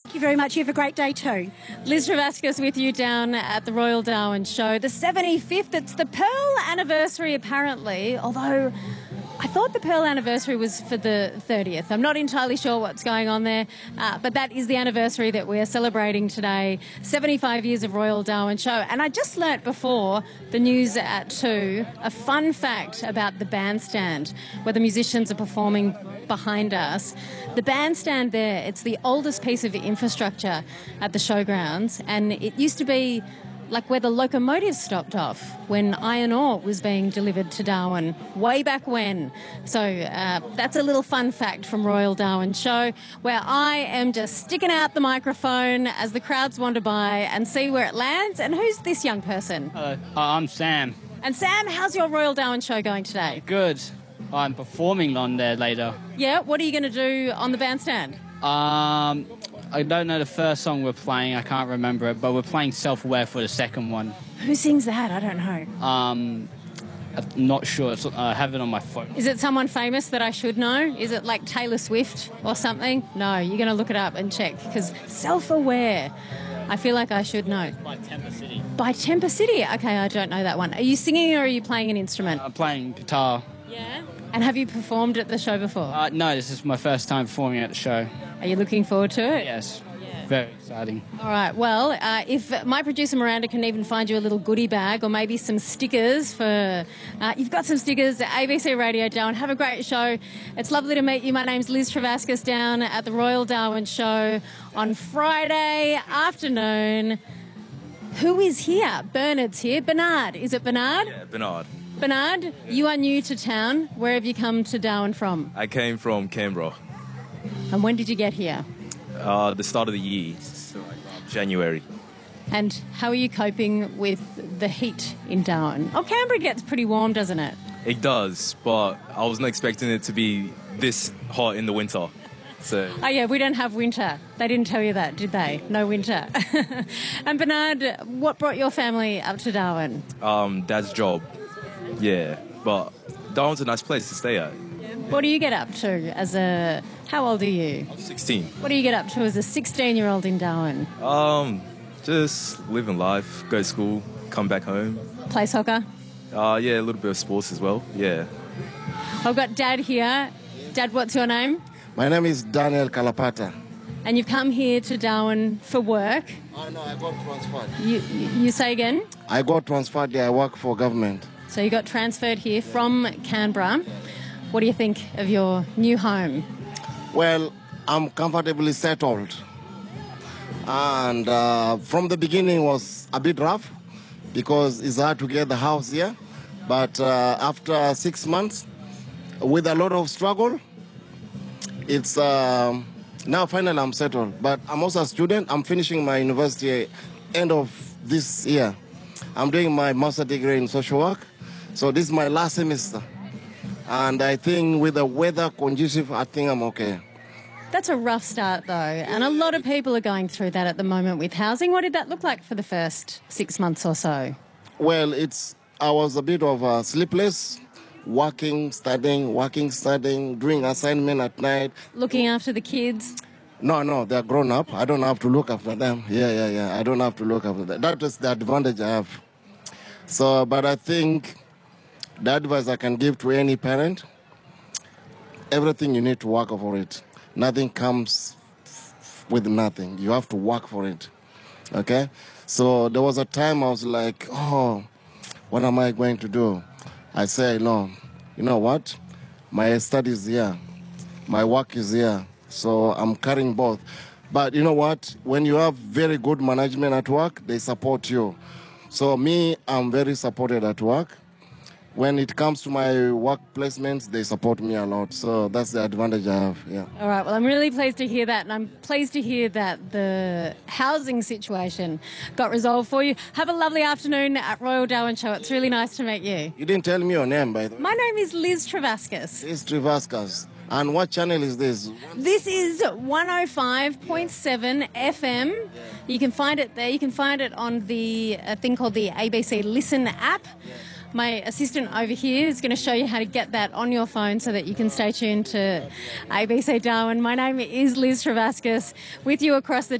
Thank you very much. You have a great day too. Liz Travascus with you down at the Royal Darwin Show. The 75th, it's the Pearl anniversary apparently, although I thought the Pearl anniversary was for the 30th. I'm not entirely sure what's going on there, but that is the anniversary that we're celebrating today, 75 years of Royal Darwin Show. And I just learnt before the news at 2 a fun fact about the bandstand, where the musicians are performing behind us. The bandstand there, it's the oldest piece of infrastructure at the showgrounds, and it used to be like where the locomotives stopped off when iron ore was being delivered to Darwin way back when. So that's a little fun fact from Royal Darwin Show, where I am just sticking out the microphone as the crowds wander by and see where it lands. And who's this young person? Hello, I'm Sam. And Sam, how's your Royal Darwin Show going today? Good. I'm performing on there later. Yeah, what are you going to do on the bandstand? I don't know the first song we're playing, I can't remember it, but we're playing Self-Aware for the second one. Who sings that? I don't know. I'm not sure. I have it on my phone. Is it someone famous that I should know? Is it like Taylor Swift or something? No, you're going to look it up and check, because Self-Aware, I feel like I should know. It's by Temper City. By Temper City? Okay, I don't know that one. Are you singing or are you playing an instrument? I'm playing guitar. Yeah? And have you performed at the show before? No, this is my first time performing at the show. Are you looking forward to it? Yes. Very exciting. All right, well, if my producer Miranda can even find you a little goodie bag or maybe some stickers for... you've got some stickers at ABC Radio Darwin. Have a great show. It's lovely to meet you. My name's Liz Travascus down at the Royal Darwin Show on Friday afternoon. Who is here? Bernard's here. Bernard. Is it Bernard? Yeah, Bernard. Bernard, you are new to town. Where have you come to Darwin from? I came from Canberra. And when did you get here? The start of the year, so January. And how are you coping with the heat in Darwin? Oh, Canberra gets pretty warm, doesn't it? It does, but I wasn't expecting it to be this hot in the winter. So. Oh, yeah, we don't have winter. They didn't tell you that, did they? No winter. And Bernard, what brought your family up to Darwin? Dad's job. Yeah, but Darwin's a nice place to stay at. What do you get up to as a... How old are you? I'm 16. What do you get up to as a 16-year-old in Darwin? Just living life, go to school, come back home. Play soccer? Yeah, a little bit of sports as well, yeah. I've got Dad here. Dad, what's your name? My name is Daniel Kalapata. And you've come here to Darwin for work? Oh, no, I got transferred. You say again? I got transferred there. I work for government. So you got transferred here from Canberra. What do you think of your new home? Well, I'm comfortably settled. And from the beginning was a bit rough because it's hard to get the house here. But after 6 months, with a lot of struggle, it's now finally I'm settled. But I'm also a student. I'm finishing my university end of this year. I'm doing my master's degree in social work. So this is my last semester. And I think with the weather conducive, I think I'm okay. That's a rough start, though. And a lot of people are going through that at the moment with housing. What did that look like for the first 6 months or so? Well, I was a bit of sleepless, working, studying, doing assignment at night. Looking after the kids? No, they're grown up. I don't have to look after them. Yeah. I don't have to look after them. That is the advantage I have. So, but I think the advice I can give to any parent, everything you need to work for it. Nothing comes with nothing. You have to work for it. Okay? So there was a time I was like, oh, what am I going to do? I said, no, you know what? My study is here. My work is here. So I'm carrying both. But you know what? When you have very good management at work, they support you. So me, I'm very supported at work. When it comes to my work placements, they support me a lot. So that's the advantage I have, yeah. All right, well, I'm really pleased to hear that, and I'm pleased to hear that the housing situation got resolved for you. Have a lovely afternoon at Royal Darwin Show. It's really nice to meet you. You didn't tell me your name, by the way. My name is Liz Travascus. Liz Travascus. And what channel is this? This is 105.7 FM. You can find it there. You can find it on the thing called the ABC Listen app. My assistant over here is going to show you how to get that on your phone so that you can stay tuned to ABC Darwin. My name is Liz Travascus, with you across the